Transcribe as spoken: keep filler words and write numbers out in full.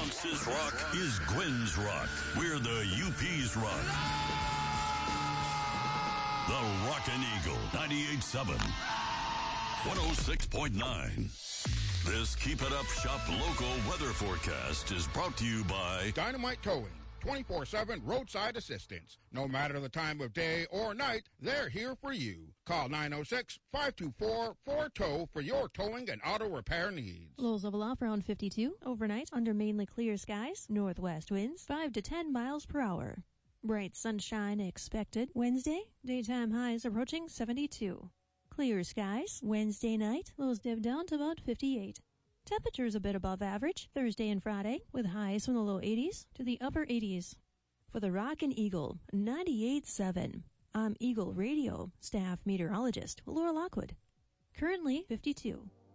Bronx's rock is Gwen's rock. We're the U P's rock. The Rockin' Eagle, ninety-eight point seven, one oh six point nine. This Keep It Up Shop local weather forecast is brought to you by Dynamite Towing, twenty-four seven roadside assistance. No matter the time of day or night, they're here for you. Call nine oh six, five two four, four T O W for your towing and auto repair needs. Lows level off around fifty-two. Overnight, under mainly clear skies. Northwest winds, five to ten miles per hour. Bright sunshine expected. Wednesday, daytime highs approaching seventy-two. Clear skies. Wednesday night, lows dip down to about fifty-eight. Temperatures a bit above average Thursday and Friday, with highs from the low eighties to the upper eighties. For the Rockin' Eagle, ninety-eight point seven. I'm Eagle Radio staff meteorologist Laura Lockwood. Currently fifty-two.